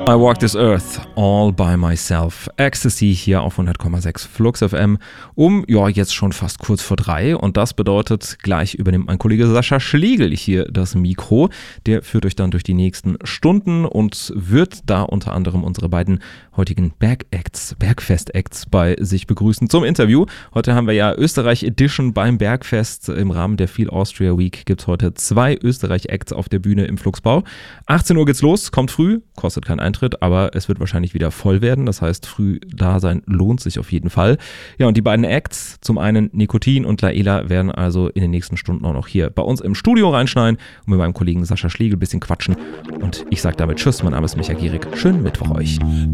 I Walk This Earth All By Myself. Ecstasy hier auf 100,6 Flux FM jetzt schon fast kurz vor 3 und das bedeutet, gleich übernimmt mein Kollege Sascha Schlegel hier das Mikro. Der führt euch dann durch die nächsten Stunden und wird da unter anderem unsere beiden heutigen Bergfest-Acts bei sich begrüßen zum Interview. Heute haben wir ja Österreich Edition beim Bergfest. Im Rahmen der Feel Austria Week gibt es heute 2 Österreich-Acts auf der Bühne im Fluxbau. 18 Uhr geht's los, kommt früh, kostet keinen Eintritt, aber es wird wahrscheinlich wieder voll werden. Das heißt, früh da sein lohnt sich auf jeden Fall. Ja, und die beiden Acts, zum einen Nikotin und Laela, werden also in den nächsten Stunden auch noch hier bei uns im Studio reinschneiden und mit meinem Kollegen Sascha Schlegel ein bisschen quatschen. Und ich sage damit Tschüss, mein Name ist Micha Gierig. Schönen Mittwoch euch.